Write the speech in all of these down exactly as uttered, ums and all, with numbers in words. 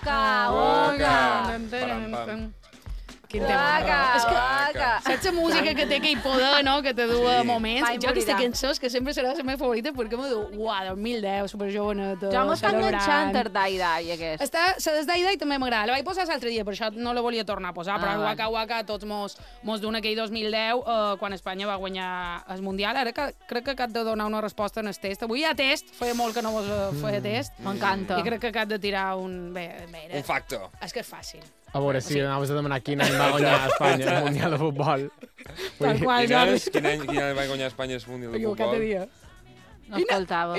Oca, oca. Quin tema. És que saps la música que té aquell poder, no?, que te du a moments. Jo aquesta cançó és que sempre serà la meva favorita perquè m'ho diu, uah, dos mil deu, superjoveneta, Jo m'està enganxant el Dai Dai, aquest. Està, la del Dai Dai també m'agrada. La vaig posar l'altre dia, per això no la volia tornar a posar, però el Waka Waka tots mos, mos d'un aquell dos mil deu, eh, quan Espanya va guanyar el Mundial. Ara que, crec que cap de donar una resposta en el test. Avui hi ha test, feia molt que no vos feia test. M'encanta. I crec que cap de tirar un... Bé, bé, un factor. És que és fàcil. A veure, si anaves a demanar quin any va guanyar Espanya el Mundial de Futbol. Tal qual, Jordi. Quin any, quin any va guanyar Espanya el Mundial de Futbol? Cada dia. No escoltava.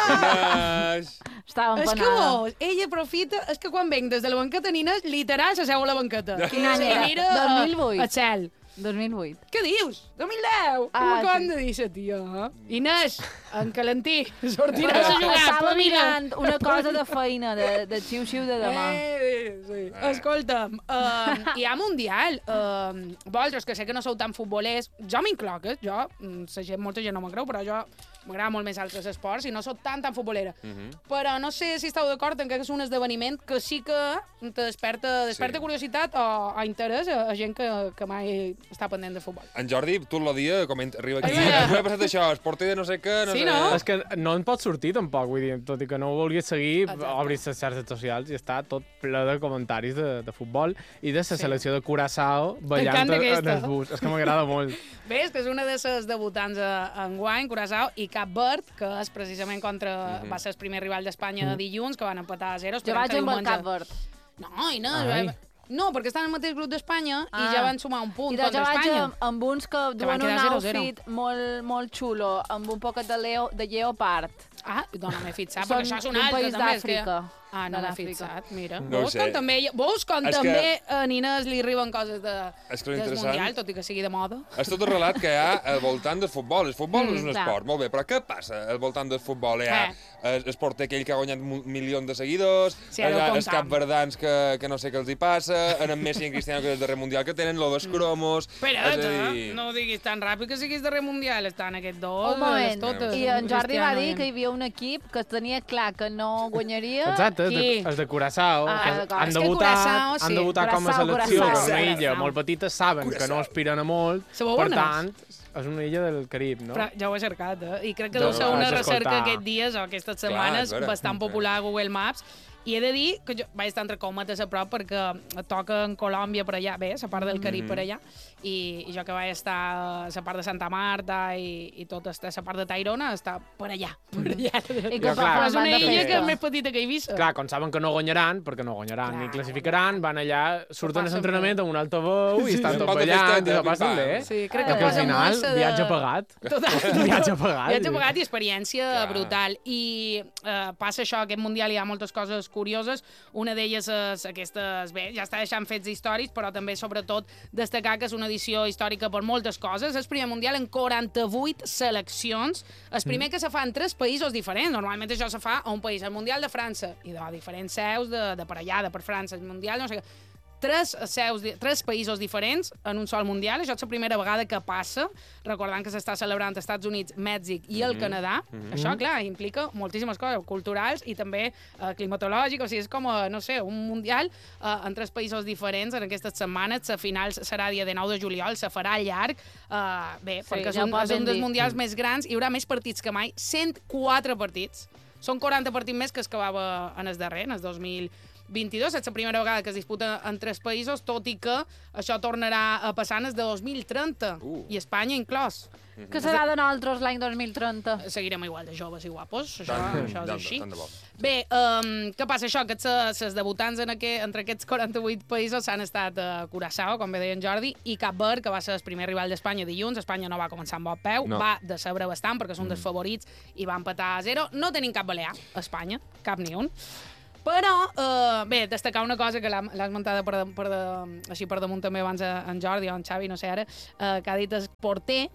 Inés! Estava empanada. És que vos, ella aprofita... És que quan venc des de la banqueta, Inés, literal, s'asseu a la banqueta. Quin any era? dos mil vuit. A cel. dos mil vuit. Què dius? dos mil deu? Ah, Com acabem sí. de dir, la tia? Inés, en calentí, sortiràs a jugar. Estava mirant una cosa de feina, de, de xiu-xiu de demà. Eh, sí. Escolta'm, uh, hi ha Mundial. Uh, vosaltres, que sé que no sou tan futbolers, jo m'incloc, eh? Jo, la gent, molta gent no m'ho creu, però jo m'agrada molt més altres esports i no sóc tan, tan futbolera. Uh -huh. Però no sé si esteu d'acord en que és un esdeveniment que sí que te desperta, desperta sí. curiositat o, o interès a, a gent que, que mai està pendent de futbol. En Jordi, tot el dia, com arriba aquí, m'ha ah, passat això, el porter de no sé què, no sí, sé... No? És que no en pot sortir, tampoc, vull dir, tot i que no ho vulguis seguir, exacte. Obris les xarxes socials i està tot ple de comentaris de, de futbol i de la sí. selecció de Curaçao ballant en el bus. És que m'agrada molt. Bé, és que és una de les debutants en guany, Curaçao, i Cap Verd, que és precisament contra... Uh -huh. va ser el primer rival d'Espanya de dilluns, que van empatar a zero. Jo vaig amb el Cap Verd. No, i no... Ai. No, perquè estan al mateix grup d'Espanya ah. i ja van sumar un punt I contra Espanya. I jo vaig amb uns que duen un outfit molt, molt xulo, amb un poquet de, leo, de lleopard. Ah, no, no m'he fixat, perquè això és un altre, país d'Àfrica. Ah, no m'he fixat, mira. No Vos com també, vos com també a Inés li arriben coses de, del Mundial, tot i que sigui de moda. És tot el relat que hi ha al voltant del futbol. El futbol mm, és un esport, molt bé, però què passa al voltant del futbol? Hi ha el porter aquell que ha guanyat milions de seguidors, sí, els capverdans que, que no sé què els hi passa, en Messi i en Cristiano, que és el darrer Mundial que tenen, lo dels cromos... Espera, dir... no ho diguis tan ràpid que siguis darrer Mundial, estan aquests dos, un moment, totes, i en Jordi va dir que hi havia un equip que tenia clar que no guanyaria... Exacte, els de Curaçao, ah, que han debutat, han debutat com a selecció d'una illa molt petita, saben que no aspiren a molt, per tant, és una illa del Carib, no? Però ja ho he cercat, eh? I crec que deu ser una recerca aquests dies o aquestes setmanes bastant popular a Google Maps. I he de dir que jo vaig estar entre cometes a prop perquè toca en Colòmbia per allà, bé, la part del Carib per allà, i, i jo que vaig estar a la part de Santa Marta i, i tota la part de Tairona està per allà, per allà. I que clar, és una illa que és més petita que Eivissa. Clar, quan saben que no guanyaran, perquè no guanyaran ni classificaran, van allà, surten a l'entrenament amb un altaveu i estan tot ballant i ho passen bé. Sí, crec que al final, viatge pagat. Viatge pagat. Viatge pagat i experiència brutal. I passa això, aquest Mundial hi ha moltes coses curioses. Una d'elles és aquestes... Bé, ja està deixant fets històrics, però també, sobretot, destacar que és una edició històrica per moltes coses. És el primer Mundial en quaranta-vuit seleccions. El primer mm. que se fa en tres països diferents. Normalment això se fa a un país. El Mundial de França, i de diferents seus de, de per allà, de per França. El Mundial, no sé què... Tres, seus, tres països diferents en un sol Mundial. Això és la primera vegada que passa, recordant que s'està celebrant als Estats Units, Mèxic i el mm -hmm. Canadà. Mm -hmm. Això, clar, implica moltíssimes coses culturals i també eh, climatològiques. O sigui, és com, eh, no sé, un Mundial eh, en tres països diferents en aquestes setmanes. La final serà dia dinou de juliol, se farà llarg. Eh, bé, sí, perquè és un, és un dels Mundials mm. més grans. Hi haurà més partits que mai. cent quatre partits. Són quaranta partits més que es acabava en el darrer, en el dos mil vint-i-dos, és la primera vegada que es disputa en tres països, tot i que això tornarà a passar en el de dos mil trenta, uh. i Espanya inclòs. Què serà de nosaltres l'any dos mil trenta? Seguirem igual de joves i guapos, això, tant, això és tant, així. tant de bo. Bé, um, què passa això? Que els debutants en aquest, entre aquests quaranta-vuit països s'han estat a Curaçao, com bé deia en Jordi, i Cap Verd, que va ser el primer rival d'Espanya dilluns. Espanya no va començar amb bon peu, no. va decebre bastant perquè és un dels favorits i va empatar a zero. No tenim cap balear, a Espanya, cap ni un. Però, eh, bé, destacar una cosa que l'ha esmentada per, per de, així per damunt també abans en Jordi o en Xavi, no sé ara, eh, que ha dit el porter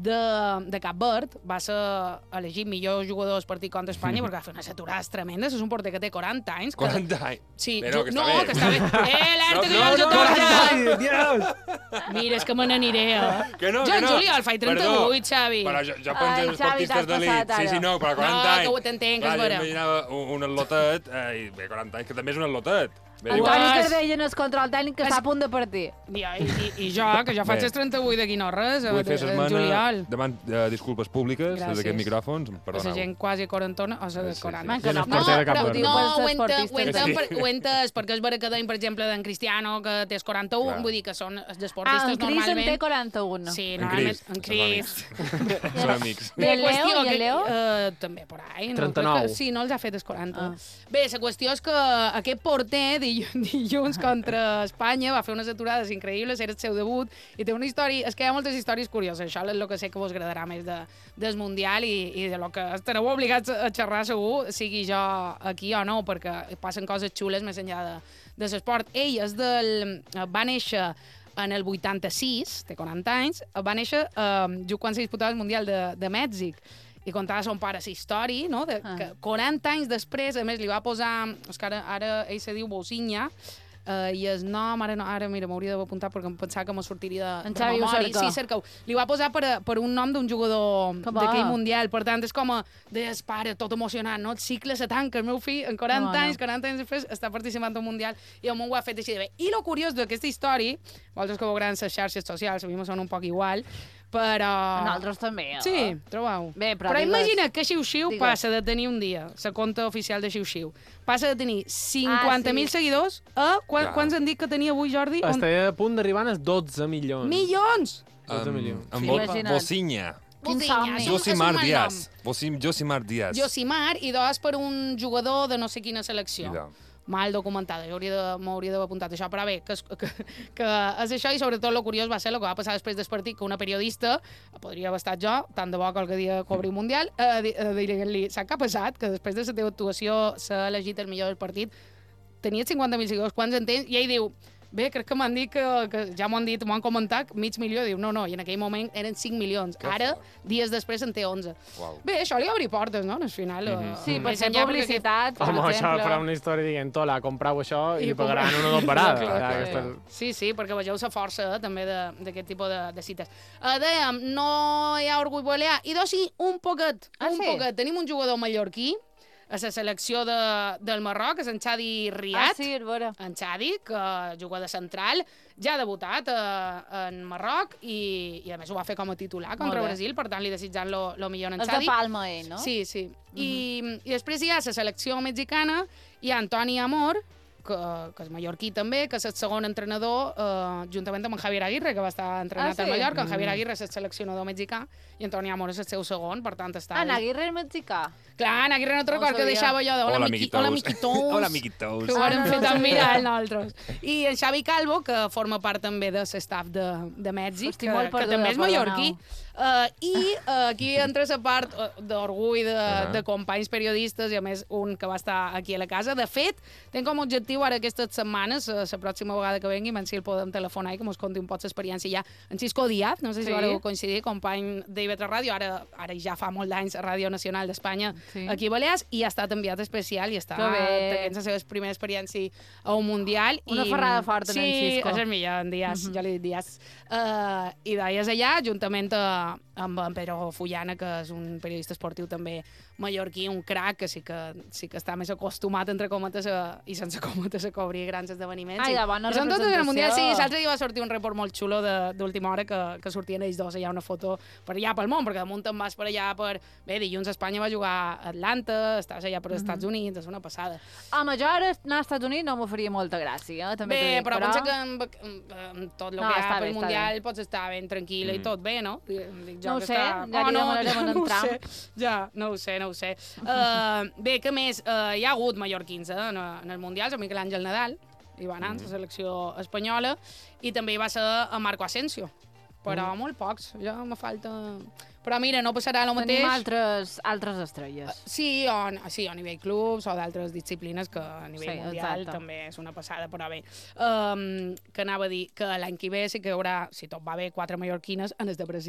de, de Cap Verd va ser elegit millor jugador del partit contra Espanya perquè va fer unes aturades tremendes. És un porter que té quaranta anys. Que... quaranta anys? Sí. Però que no, està bé. que està bé. Eh, alerta, que no, jo els no, aturats! Dios! Mira, és que me n'aniré, eh? Que no, jo que no. en juliol faig trenta-vuit, Xavi. Però jo, jo penso els esportistes d'elit. Sí, sí, no, però quaranta no, anys. No, que ho t'entenc, que és vera. vera. Jo imaginava un, un atlotet, eh, i bé, quaranta anys, que també és un atlotet. Antoni Cardell en el control tècnic que està a punt de partir. I, i, i jo, que jo faig els trenta-vuit d'aquí no res, Vull fer en juliol. Demant uh, disculpes públiques des d'aquests micròfons, perdoneu. La gent quasi quarantona, o sigui, Sí, quaranta. sí. No, No, però, de no, ho he entès, Sí. ho he entès, per- ho he entès, perquè és vera que deim, per exemple, d'en Cristiano, que té quaranta-un, Clar. vull dir que són els Ah, esportistes en Cris en normalment... té quaranta-un. Sí, En normalment, Cris. en Cris. Són amics. I el Leo? qüestió I el que- Leo? eh, també, por ahí. No? trenta-nou. Crec que- Sí, no els ha fet els quaranta. Ah. Bé, la qüestió és que aquest porter, dilluns, dilluns contra Espanya, va fer unes aturades increïbles, era el seu debut, i té una història... És que hi ha moltes històries curioses, això és el que sé que vos agradarà més de, del Mundial i, i de lo que estareu obligats a xerrar segur, sigui jo aquí o no, perquè passen coses xules més enllà de, de l'esport. Ell és del... va néixer en el vuitanta-sis, té quaranta anys, va néixer eh, just quan se disputava el Mundial de, de Mèxic, i contava son pare la història, no? De, Ah. que quaranta anys després, a més, li va posar... És que ara, ara ell se diu Bocinya, Uh, i el nom, ara, no, ara mira, m'hauria d'apuntar perquè em pensava que me sortiria de, En de Xavi ho memòria. cerca. Sí, cerca-ho. Li va posar per, a- per un nom d'un jugador Que bo. d'aquell Mundial. Per tant, és com a, deies, pare, tot emocionant, no? El cicle se tanca, el meu fill, en quaranta Que bona. anys, quaranta anys després, està participant en un Mundial i el món ho ha fet així de bé. I lo curiós d'aquesta història, vosaltres que veuran les xarxes socials, a mi me sona un poc igual, però... Nosaltres també. Eh? Sí, trobeu. Bé, però però digues- imagina que Xiu-Xiu digues. passa de tenir un dia, la compte oficial de Xiu-Xiu, passa de tenir cinquanta mil Ah, sí. seguidors a... Quan, Clar. quants han dit que tenia avui, Jordi? On... Està a punt d'arribar als dotze milions. Milions! dotze milions. Amb Sí, Bo- imagina't. Bocinya. Quin Bocinya, somni. és un- és un Josimar mal Díaz. Bosim- Josimar Díaz. nom. Josimar, i dos per un jugador de no sé quina selecció. Idò. Mal documentada, jo hauria de- m'hauria d'haver apuntat això, però bé, que, és- que, que és això, i sobretot el curiós va ser el que va passar després del partit, que una periodista, podria haver estat jo, tant de bo qualque dia cobri un Mundial, eh, di- eh, dir-li, sap què ha passat? Que després de la teva actuació s'ha elegit el millor del partit, tenies cinquanta mil seguidors, quants en tens? I ell diu, bé, crec que m'han dit que, que ja m'ho han dit, m'ho han comentat, mig milió. Diu, no, no, i en aquell moment eren cinc milions. Que Ara, fort. dies després, en té onze. Uau. Bé, això li obre portes, no? Al final... eh, Sí, per més ser enllà, perquè publicitat, per Home, això exemple. farà una història dient, hola, comprau això i, I pagaran compra- una o dos parades. Clar, clar, Aquesta- clar. Sí, sí, perquè vegeu la força eh, també de- d'aquest tipus de, de cites. Uh, dèiem, no hi ha orgull balear. I doncs sí, un poquet, Ah, un sí? poquet. Tenim un jugador mallorquí a la selecció de, del Marroc, és en Xadi Riat. Ah, sí, és vera. En Xadi, que juga de central, ja ha debutat eh, en Marroc i, i a més ho va fer com a titular contra Molt bé. Brasil, per tant li desitjant lo, lo millor en És de Xadi. Palma, ell, no? Sí, sí. I, I després hi ha la selecció mexicana, hi ha Antoni Amor, que, que és mallorquí també, que és el segon entrenador, eh, juntament amb en Javier Aguirre, que va estar entrenat Ah, sí? al Mallorca. En Mm. Javier Aguirre és el seleccionador mexicà i Antoni Amor és el seu segon, per tant està... Ah, en Aguirre és mexicà. Clar, en Aguirre no te'n No ho recordes que sabia. deixava jo de hola, Hola, miqui, amiguitos. hola, miquitous. Hola, amiguitos. Que ho Ah, haurem no, no fet ho amb sabia. mirar nosaltres. I en Xavi Calvo, que forma part també de l'estaf de, de Mèxic, Estic que, molt que perduda, també és perdoneu. mallorquí. Uh, I uh, aquí entra la part uh, d'orgull de, Ah. de companys periodistes i a més un que va estar aquí a la casa. De fet, tenc com a objectiu ara aquestes setmanes, uh, la pròxima vegada que vengui, si el podem telefonar i que mos conti un poc l'experiència ja. En Xisco Díaz, no sé si Sí. vareu coincidir, company d'I V tres Ràdio, ara, ara ja fa molt d'anys a Ràdio Nacional d'Espanya, Sí. aquí a Balears, i ha estat enviat especial i està Que bé. tenint la seva primera experiència a un Mundial. Una i, ferrada forta, sí, en Xisco. és el millor, en Díaz, uh -huh. jo li dic Díaz. Uh, I d'ahir és allà, juntament uh, amb en Pedro Fullana, que és un periodista esportiu també mallorquí, un crac, que sí que, sí que està més acostumat, entre cometes, a, i sense cometes, a cobrir grans esdeveniments. Ai, I- de bona I són totes en el Mundial, sí, representació. l'altre dia va sortir un report molt xulo de- d'última hora que, que sortien ells dos, hi ha una foto per allà pel món, perquè damunt te'n vas per allà per... Bé, dilluns Espanya va jugar a Atlanta, estàs allà per als Estats Units, és una passada. Home, jo ara anar als Estats Units no m'ho faria molta gràcia, eh? També t'ho Bé, dic, però, pensa que amb, amb, amb tot el No, que hi està ha bé, pel està Mundial pots estar ben tranquil·la i Mm. tot bé, no? Dic jo No ho que sé, està... ja li demanarem a en no ho Trump. sé. Ja, no ho sé, no ho sé. Uh, bé, què més? Uh, hi ha hagut mallorquins eh, en, en el Mundial, el Miquel Àngel Nadal, hi va anar, mm. la selecció espanyola, i també hi va ser a Marco Asensio, però mm. molt pocs, ja me falta... Però mira, no passarà el mateix... Tenim altres, altres estrelles. Sí, o, sí, a nivell clubs o d'altres disciplines que a nivell Sí, mundial exacte. també és una passada, però bé. Um, que anava a dir que l'any que ve sí que hi haurà, si tot va bé, quatre mallorquines en els de Brasil.